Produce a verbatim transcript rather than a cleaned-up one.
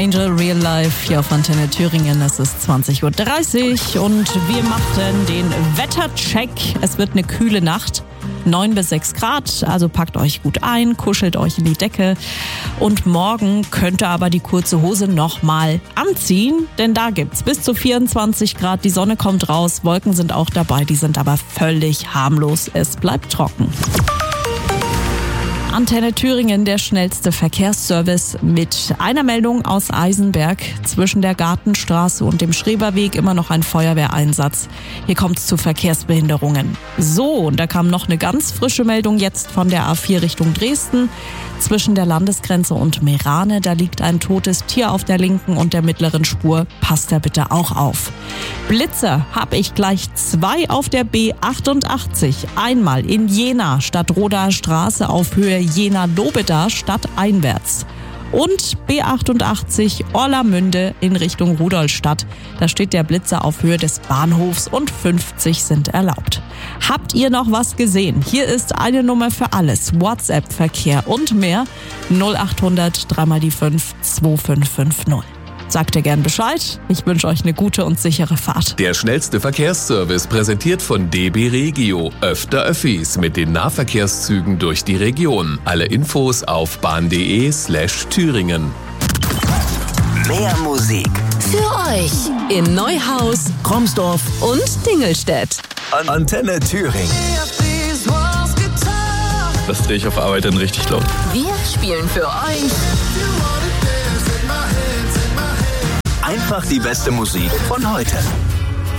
Angel Real Life hier auf Antenne Thüringen. Es ist zwanzig Uhr dreißig und wir machen den Wettercheck. Es wird eine kühle Nacht. neun bis sechs Grad, also packt euch gut ein, kuschelt euch in die Decke. Und morgen könnt ihr aber die kurze Hose nochmal anziehen, denn da gibt's bis zu vierundzwanzig Grad. Die Sonne kommt raus, Wolken sind auch dabei, die sind aber völlig harmlos. Es bleibt trocken. Antenne Thüringen, der schnellste Verkehrsservice mit einer Meldung aus Eisenberg. Zwischen der Gartenstraße und dem Schreberweg immer noch ein Feuerwehreinsatz. Hier kommt es zu Verkehrsbehinderungen. So, und da kam noch eine ganz frische Meldung jetzt von der A vier Richtung Dresden. Zwischen der Landesgrenze und Meerane, da liegt ein totes Tier auf der linken und der mittleren Spur. Passt da bitte auch auf. Blitzer habe ich gleich zwei auf der B achtundachtzig. Einmal in Jena, Stadtrodaer Straße auf Höhe Jena-Lobeda, stadteinwärts. Und B achtundachtzig Orlamünde in Richtung Rudolstadt. Da steht der Blitzer auf Höhe des Bahnhofs und fünfzig sind erlaubt. Habt ihr noch was gesehen? Hier ist eine Nummer für alles. WhatsApp-Verkehr und mehr. null achthundert drei mal die fünf zwei fünf fünf null. Sagt ihr gern Bescheid. Ich wünsche euch eine gute und sichere Fahrt. Der schnellste Verkehrsservice präsentiert von D B Regio. Öfter Öffis mit den Nahverkehrszügen durch die Region. Alle Infos auf bahn.de slash Thüringen. Mehr Musik für euch in Neuhaus, Kromsdorf und Dingelstedt. An Antenne Thüringen. Das drehe ich auf Arbeit dann richtig laut. Wir spielen für euch Einfach die beste Musik von heute.